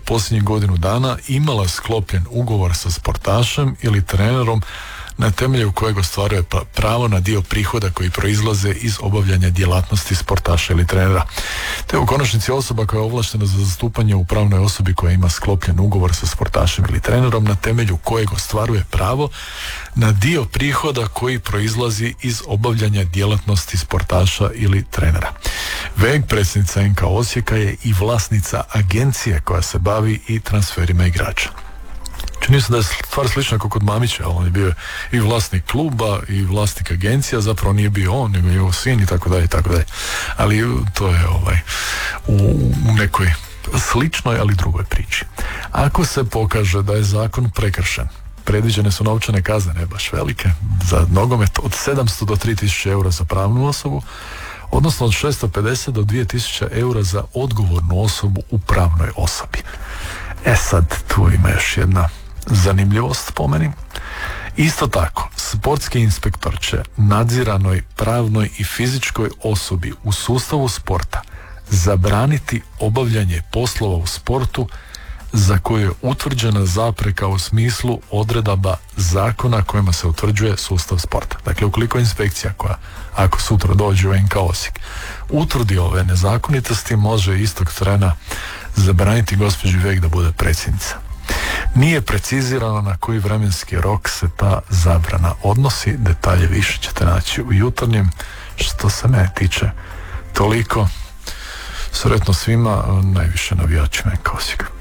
posljednjih godinu dana imala sklopljen ugovor sa sportašem ili trenerom na temelju kojeg ostvaruje pravo na dio prihoda koji proizlaze iz obavljanja djelatnosti sportaša ili trenera. Te u konačnici osoba koja je ovlaštena za zastupanje u pravnoj osobi koja ima sklopljen ugovor sa sportašem ili trenerom na temelju kojeg ostvaruje pravo na dio prihoda koji proizlazi iz obavljanja djelatnosti sportaša ili trenera. Veg, predsjednica NK Osijeka, je i vlasnica agencije koja se bavi i transferima igrača. Čini se da je stvar slična kao kod Mamića, on je bio i vlasnik kluba i vlasnik agencija, zapravo nije bio on, nego je sin i tako dalje i tako dalje. Ali to je u nekoj sličnoj, ali drugoj priči. Ako se pokaže da je zakon prekršen, predviđene su novčane kazne, ne baš velike, za nogomet od 700 do 3000 eura za pravnu osobu, odnosno od 650 do 2000 eura za odgovornu osobu u pravnoj osobi. Sad, tu ima još jedna zanimljivost po meni. Isto tako, sportski inspektor će nadziranoj pravnoj i fizičkoj osobi u sustavu sporta zabraniti obavljanje poslova u sportu za koje je utvrđena zapreka u smislu odredaba zakona kojima se utvrđuje sustav sporta. Dakle, ukoliko inspekcija koja, ako sutra dođe u NK Osijek, utvrdi ove nezakonitosti, može istog trena zabraniti gospođi Veg da bude predsjednica. Nije precizirano na koji vremenski rok se ta zabrana odnosi. Detalje više ćete naći u Jutarnjem. Što se mene tiče, toliko. Sretno svima, najviše navijačima NK Osijeka.